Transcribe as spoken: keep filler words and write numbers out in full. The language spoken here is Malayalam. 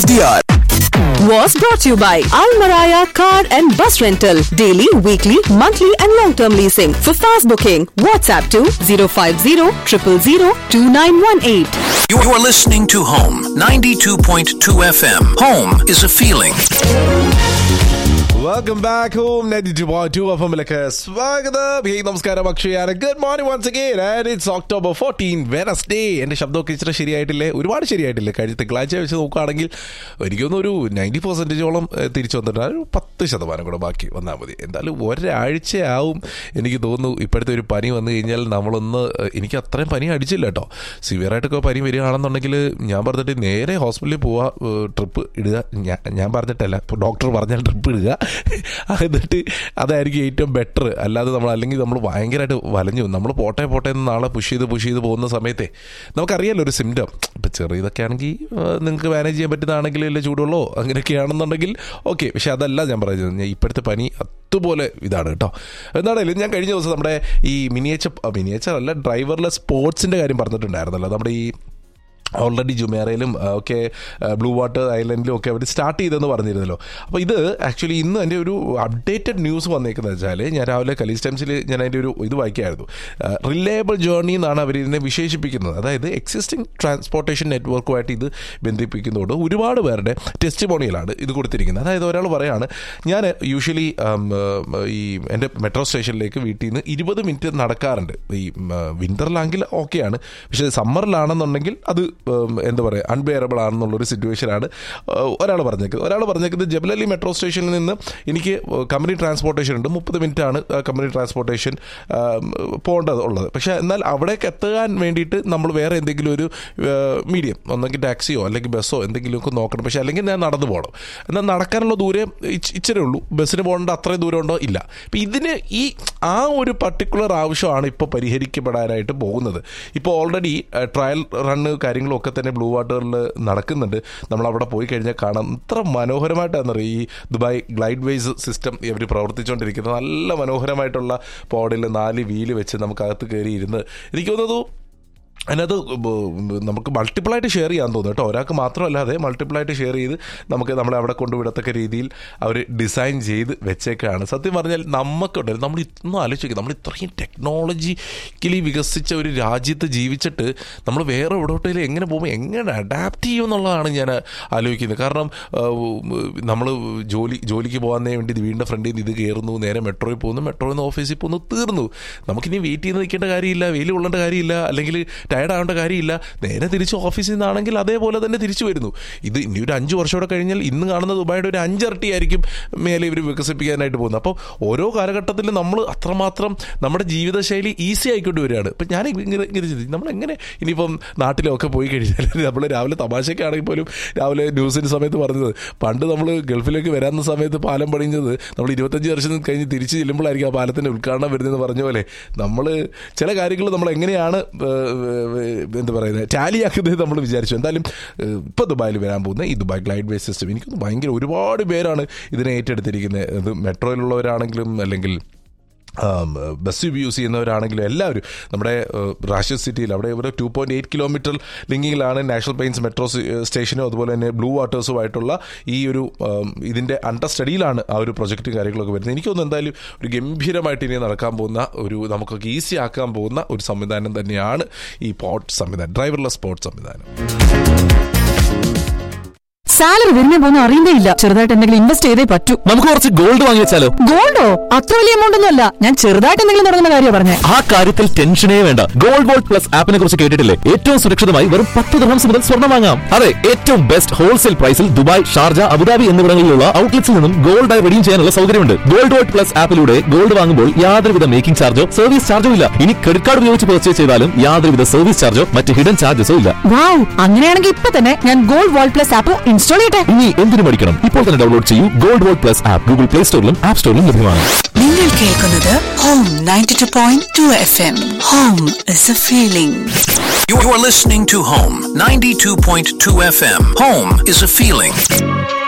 Was brought to you by Almaraya Car and Bus Rental. Daily, weekly, monthly and long-term leasing. For fast booking, WhatsApp to zero five zero, zero zero zero, two nine one eight. You are listening to Home ninety-two point two F M. Home is a feeling. Welcome back home, ninety-two point two F M-ലേക്ക് സ്വാഗതം. ഹേയ് നമസ്കാരം, അക്ഷയാണ്. Good morning once again and it's October fourteen, Wednesday. എൻ്റെ ശബ്ദമൊക്കെ ഇച്ചിരി ശരിയായിട്ടില്ലേ? ഒരുപാട് ശരിയായിട്ടില്ലേ? കഴിഞ്ഞ തിങ്കളാഴ്ച വെച്ച് നോക്കുകയാണെങ്കിൽ എനിക്കൊന്നും ഒരു നയൻറ്റി പെർസെൻറ്റേജോളം തിരിച്ചു വന്നിട്ടുണ്ട്. ഒരു പത്ത് ശതമാനം കൂടെ ബാക്കി വന്നാൽ മതി. എന്തായാലും ഒരാഴ്ചയാവും എനിക്ക് തോന്നുന്നു. ഇപ്പോഴത്തെ ഒരു പനി വന്നു കഴിഞ്ഞാൽ നമ്മളൊന്ന്, എനിക്ക് അത്രയും പനി അടിച്ചില്ല കേട്ടോ. സിവിയറായിട്ടൊക്കെ പനി വരികയാണെന്നുണ്ടെങ്കിൽ ഞാൻ പറഞ്ഞിട്ട് നേരെ ഹോസ്പിറ്റലിൽ പോവുക, ട്രിപ്പ് ഇടുക. ഞാൻ പറഞ്ഞിട്ടല്ല, ഡോക്ടർ പറഞ്ഞാൽ ട്രിപ്പ് ഇടുക. എന്നിട്ട് അതായിരിക്കും ഏറ്റവും ബെറ്റർ. അല്ലാതെ നമ്മൾ അല്ലെങ്കിൽ നമ്മൾ ഭയങ്കരമായിട്ട് വലഞ്ഞു നമ്മൾ പോട്ടെ പോട്ടെ എന്ന് നാളെ പുഷ് ചെയ്ത് പുഷ് ചെയ്ത് പോകുന്ന സമയത്തെ നമുക്കറിയാമല്ലോ ഒരു സിംറ്റം. ഇപ്പം ചെറിയതൊക്കെ ആണെങ്കിൽ നിങ്ങൾക്ക് മാനേജ് ചെയ്യാൻ പറ്റുന്നതാണെങ്കിൽ അല്ലേ, ചൂടുള്ളോ അങ്ങനെയൊക്കെയാണെന്നുണ്ടെങ്കിൽ ഓക്കെ. പക്ഷെ അതല്ല ഞാൻ പറയുന്നത്. ഞാൻ ഇപ്പോഴത്തെ പനി അതുപോലെ ഇതാണ് കേട്ടോ. എന്താണെങ്കിലും ഞാൻ കഴിഞ്ഞ ദിവസം നമ്മുടെ ഈ മിനിയേച്ചർ മിനിയേച്ചർ അല്ല ഡ്രൈവർലെസ് സ്പോർട്സിൻ്റെ കാര്യം പറഞ്ഞിട്ടുണ്ടായിരുന്നല്ലോ. നമ്മുടെ ഈ ഓൾറെഡി ജുമേറയിലും ഒക്കെ ബ്ലൂ വാട്ടർ ഐലൻഡിലും ഒക്കെ അവർ സ്റ്റാർട്ട് ചെയ്തെന്ന് പറഞ്ഞിരുന്നല്ലോ. അപ്പോൾ ഇത് ആക്ച്വലി ഇന്ന് എൻ്റെ ഒരു അപ്ഡേറ്റഡ് ന്യൂസ് വന്നേക്കുന്നത് വെച്ചാൽ, ഞാൻ രാവിലെ കലീസ് ടൈംസിൽ ഞാൻ അതിൻ്റെ ഒരു ഇത് വായിക്കായിരുന്നു. റിലയബിൾ ജേർണി എന്നാണ് അവർ ഇതിനെ വിശേഷിപ്പിക്കുന്നത്. അതായത് എക്സിസ്റ്റിംഗ് ട്രാൻസ്പോർട്ടേഷൻ നെറ്റ്വർക്കുമായിട്ട് ഇത് ബന്ധിപ്പിക്കുന്നതുകൊണ്ട് ഒരുപാട് പേരുടെ ടെസ്റ്റിമോണിയലാണ് ഇത് കൊടുത്തിരിക്കുന്നത്. അതായത് ഒരാൾ പറയാണ്, ഞാൻ യൂഷ്വലി ഈ എൻ്റെ മെട്രോ സ്റ്റേഷനിലേക്ക് വീട്ടിൽ നിന്ന് ഇരുപത് മിനിറ്റ് നടക്കാറുണ്ട്. ഈ വിൻ്ററിലാണെങ്കിൽ ഓക്കെയാണ്, പക്ഷേ സമ്മറിലാണെന്നുണ്ടെങ്കിൽ അത് എന്താ പറയുക അൺബെയറബിൾ ആണെന്നുള്ളൊരു സിറ്റുവേഷനാണ് ഒരാൾ പറഞ്ഞേക്കുന്നത്. ഒരാൾ പറഞ്ഞേക്കുന്നത് ജബലലി മെട്രോ സ്റ്റേഷനിൽ നിന്ന് എനിക്ക് കമ്പനി ട്രാൻസ്പോർട്ടേഷൻ ഉണ്ട്, മുപ്പത് മിനിറ്റ് ആണ് കമ്പനി ട്രാൻസ്പോർട്ടേഷൻ പോകേണ്ടത് ഉള്ളത്. പക്ഷേ എന്നാൽ അവിടേക്ക് എത്താൻ വേണ്ടിയിട്ട് നമ്മൾ വേറെ എന്തെങ്കിലും ഒരു മീഡിയം, ഒന്നെങ്കിൽ ടാക്സിയോ അല്ലെങ്കിൽ ബസ്സോ എന്തെങ്കിലുമൊക്കെ നോക്കണം. പക്ഷേ അല്ലെങ്കിൽ ഞാൻ നടന്നു പോകണം. എന്നാൽ നടക്കാനുള്ള ദൂരം ഇച്ചിരേ ഉള്ളൂ, ബസ്സിന് പോകേണ്ട അത്രയും ദൂരം ഉണ്ടോ ഇല്ല. അപ്പം ഇതിന് ഈ ആ ഒരു പർട്ടിക്കുലർ ആവശ്യമാണ് ഇപ്പോൾ പരിഹരിക്കപ്പെടാനായിട്ട് പോകുന്നത്. ഇപ്പോൾ ഓൾറെഡി ട്രയൽ റണ്ണ് കാര്യങ്ങളൊക്കെ തന്നെ ബ്ലൂ വാട്ടറിൽ നടക്കുന്നുണ്ട്. നമ്മളവിടെ പോയി കഴിഞ്ഞാൽ കാണാം ഇത്ര മനോഹരമായിട്ടാണെന്നറിയാം ഈ ദുബായ് ഗ്ലൈഡ് വേസ് സിസ്റ്റം ഇവർ പ്രവർത്തിച്ചുകൊണ്ടിരിക്കുന്നത്. നല്ല മനോഹരമായിട്ടുള്ള പോഡിൽ നാല് വീല് വെച്ച് നമുക്കകത്ത് കയറി ഇരുന്ന് എനിക്ക് തോന്നുന്നു അതിനകത്ത് നമുക്ക് മൾട്ടിപ്പിളായിട്ട് ഷെയർ ചെയ്യാൻ തോന്നും കേട്ടോ. ഒരാൾക്ക് മാത്രമല്ലാതെ മൾട്ടിപ്പിളായിട്ട് ഷെയർ ചെയ്ത് നമുക്ക് നമ്മളെ അവിടെ കൊണ്ടുവിടത്തക്ക രീതിയിൽ അവർ ഡിസൈൻ ചെയ്ത് വെച്ചേക്കാണ്. സത്യം പറഞ്ഞാൽ നമുക്കുണ്ടല്ലോ, നമ്മൾ ഇന്നും ആലോചിക്കുക, നമ്മൾ ഇത്രയും ടെക്നോളജിക്കലി വികസിച്ച ഒരു രാജ്യത്ത് ജീവിച്ചിട്ട് നമ്മൾ വേറെ എവിടോട്ടേലും എങ്ങനെ പോകുമ്പോൾ എങ്ങനെ അഡാപ്റ്റ് ചെയ്യും എന്നുള്ളതാണ് ഞാൻ ആലോചിക്കുന്നത്. കാരണം നമ്മൾ ജോലി ജോലിക്ക് പോകാൻ വേണ്ടി വീടിൻ്റെ ഫ്രണ്ടിൽ നിന്ന് ഇത് കയറുന്നു, നേരെ മെട്രോയിൽ പോകുന്നു, മെട്രോയിൽ നിന്ന് ഓഫീസിൽ പോകുന്നു, തീർന്നു. നമുക്കിനി വെയിറ്റ് ചെയ്ത് നിൽക്കേണ്ട കാര്യമില്ല, വെയിൽ കൊള്ളേണ്ട കാര്യമില്ല, അല്ലെങ്കിൽ ടയർഡ് ആവേണ്ട കാര്യമില്ല. നേരെ തിരിച്ച് ഓഫീസിൽ നിന്നാണെങ്കിൽ അതേപോലെ തന്നെ തിരിച്ചു വരുന്നു. ഇത് ഇനി ഒരു അഞ്ച് വർഷമോടെ കഴിഞ്ഞാൽ ഇന്ന് കാണുന്ന ദുബായുടെ ഒരു അഞ്ചിരട്ടി ആയിരിക്കും മേലെ ഇവർ വികസിപ്പിക്കാനായിട്ട് പോകുന്നത്. അപ്പോൾ ഓരോ കാലഘട്ടത്തിലും നമ്മൾ അത്രമാത്രം നമ്മുടെ ജീവിതശൈലി ഈസി ആയിക്കൊണ്ട് വരികയാണ്. ഇപ്പം ഞാൻ ഇങ്ങനെ ഇങ്ങനെ ചിന്തിക്കും, നമ്മളെങ്ങനെ ഇനിയിപ്പം നാട്ടിലൊക്കെ പോയി കഴിഞ്ഞാൽ നമ്മൾ രാവിലെ തമാശയ്ക്കാണെങ്കിൽ പോലും രാവിലെ ന്യൂസിൻ്റെ സമയത്ത് പറഞ്ഞത്, പണ്ട് നമ്മൾ ഗൾഫിലേക്ക് വരാവുന്ന സമയത്ത് പാലം പണിഞ്ഞത് നമ്മൾ ഇരുപത്തഞ്ച് വർഷം കഴിഞ്ഞ് തിരിച്ച് ചെല്ലുമ്പോഴായിരിക്കും ആ പാലത്തിൻ്റെ ഉദ്ഘാടനം വരുന്നതെന്ന് പറഞ്ഞ പോലെ നമ്മൾ ചില കാര്യങ്ങൾ നമ്മൾ എങ്ങനെയാണ് എന്താ പറയുന്നത് ടാലിയാക്കുന്നത് നമ്മൾ വിചാരിച്ചു. എന്തായാലും ഇപ്പോൾ ദുബായിൽ വരാൻ പോകുന്ന ഈ ദുബായ് ഗ്ലൈഡ് വേസ് സിസ്റ്റം എനിക്കൊന്ന് ഭയങ്കര ഒരുപാട് പേരാണ് ഇതിനെ ഏറ്റെടുത്തിരിക്കുന്നത്. ഇത് മെട്രോയിലുള്ളവരാണെങ്കിലും അല്ലെങ്കിൽ ബസ് യൂസ് ചെയ്യുന്നവരാണെങ്കിലും എല്ലാവരും നമ്മുടെ റാഷിദ് സിറ്റിയിൽ അവിടെ ഒരു two point eight kilometre ലിങ്കിങ്ങിലാണ് national pains metro സ്റ്റേഷനും അതുപോലെ തന്നെ ബ്ലൂ വാട്ടേഴ്സുമായിട്ടുള്ള ഈ ഒരു ഇതിൻ്റെ അണ്ടർ സ്റ്റഡിയിലാണ് ആ ഒരു പ്രൊജക്റ്റും കാര്യങ്ങളൊക്കെ വരുന്നത്. എനിക്കൊന്നും എന്തായാലും ഒരു ഗംഭീരമായിട്ട് ഇനി നടക്കാൻ പോകുന്ന ഒരു നമുക്കൊക്കെ ഈസി ആക്കാൻ പോകുന്ന ഒരു സംവിധാനം തന്നെയാണ് ഈ പോർട്ട് സംവിധാനം, ഡ്രൈവർലെസ് സ്പോർട്സ് സംവിധാനം. സാലറി വരുന്നേ പോകുന്ന അറിയുന്നേ ഇല്ല. ചെറുതായിട്ട് എന്തെങ്കിലും ഇൻവെസ്റ്റ് ചെയ്തേ പറ്റൂ. നമുക്ക് കുറച്ച് ഗോൾഡ് വാങ്ങി വെച്ചാലോ? ഗോൾഡോ? അത്ര വലിയ എമൗണ്ട് ഒന്നും അല്ല. ഞാൻ ചെറുതായിട്ട് എന്തെങ്കിലും തുടങ്ങുന്ന കാര്യം പറഞ്ഞേ. ആ കാര്യത്തിൽ ടെൻഷനേ വേണ്ട. ഗോൾഡ് ഗോൾഡ് പ്ലസ് ആപ്പിനെ കുറിച്ച് കേട്ടിട്ടില്ലേ? ഏറ്റവും സുരക്ഷിതമായി വെറും പത്ത് ദിർഹംസ് മുതൽ സ്വർണ്ണം വാങ്ങാം. അതെ, ഏറ്റവും ബെസ്റ്റ് ഹോൾസെയിൽ പ്രൈസിൽ ദുബായ്, ഷാർജ, അബുദാബി എന്നിവിടങ്ങളിലുള്ള ഔട്ട്ലെറ്റ്സിൽ നിന്നും ഗോൾഡായി റെഡീം ചെയ്യാനുള്ള സൗകര്യമുണ്ട്. ഗോൾഡ് ഗോൾഡ് പ്ലസ് ആപ്പിലൂടെ ഗോൾഡ് വാങ്ങുമ്പോൾ യാതൊരുവിധ മേക്കിംഗ് ചാർജോ സർവീസ് ചാർജോ ഇല്ല. ഇനി ക്രെഡിറ്റ് കാർഡ് ഉപയോഗിച്ച് പർച്ചേസ് ചെയ്താലും യാതൊരുവിധ സർവീസ് ചാർജോ മറ്റ് ഹിഡൻ ചാർജസോ ഇല്ല. വാവ്, അങ്ങനെയാണെങ്കിൽ ഇപ്പൊ തന്നെ ഞാൻ gold gold plus app install ചെയ്യട്ടെ. ഇനി എന്തിനു പഠിക്കണം? ഇപ്പോൾ തന്നെ ഡൗൺലോഡ് ചെയ്യൂ. Gold gold plus app Google play സ്റ്റോറിലും app സ്റ്റോറിലും ലഭ്യമാണ്. നിങ്ങൾ കേൾക്കുന്നത് home ninety-two point two F M. Home is a feeling. You are listening to Home ninety-two point two F M. Home is a feeling.